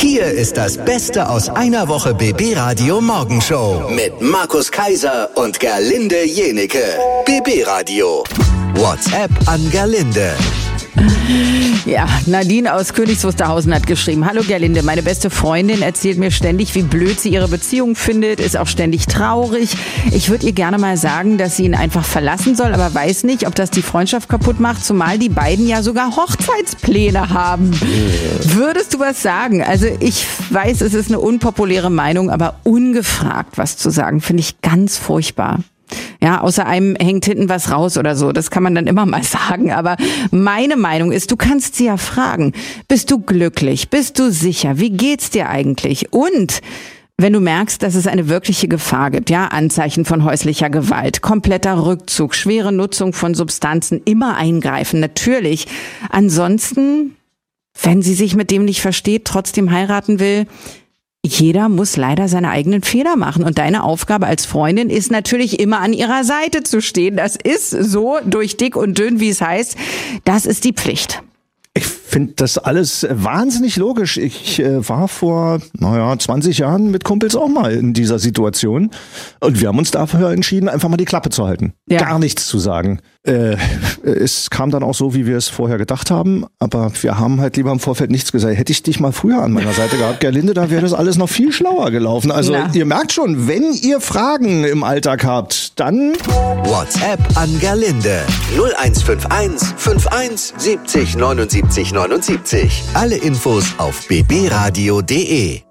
Hier ist das Beste aus einer Woche BB Radio Morgenshow mit Markus Kaiser und Gerlinde Jenecke. BB Radio. WhatsApp an Gerlinde. Ja, Nadine aus Königs Wusterhausen hat geschrieben: Hallo Gerlinde, meine beste Freundin erzählt mir ständig, wie blöd sie ihre Beziehung findet, ist auch ständig traurig. Ich würde ihr gerne mal sagen, dass sie ihn einfach verlassen soll, aber weiß nicht, ob das die Freundschaft kaputt macht, zumal die beiden ja sogar Hochzeitspläne haben. Würdest du was sagen? Also ich weiß, es ist eine unpopuläre Meinung, aber ungefragt was zu sagen, finde ich ganz furchtbar. Ja, außer einem hängt hinten was raus oder so. Das kann man dann immer mal sagen. Aber meine Meinung ist, du kannst sie ja fragen. Bist du glücklich? Bist du sicher? Wie geht's dir eigentlich? Und wenn du merkst, dass es eine wirkliche Gefahr gibt, ja, Anzeichen von häuslicher Gewalt, kompletter Rückzug, schwere Nutzung von Substanzen, immer eingreifen, natürlich. Ansonsten, wenn sie sich mit dem nicht versteht, trotzdem heiraten will, jeder muss leider seine eigenen Fehler machen. Und deine Aufgabe als Freundin ist natürlich immer an ihrer Seite zu stehen. Das ist so durch dick und dünn, wie es heißt. Das ist die Pflicht. Ich finde das alles wahnsinnig logisch. Ich war vor 20 Jahren mit Kumpels auch mal in dieser Situation. Und wir haben uns dafür entschieden, einfach mal die Klappe zu halten. Ja. Gar nichts zu sagen. Es kam dann auch so, wie wir es vorher gedacht haben. Aber wir haben halt lieber im Vorfeld nichts gesagt. Hätte ich dich mal früher an meiner Seite gehabt, Gerlinde, da wäre das alles noch viel schlauer gelaufen. Also Ihr merkt schon, wenn ihr Fragen im Alltag habt, dann WhatsApp an Gerlinde 0151 51 70 79 79. Alle Infos auf bbradio.de.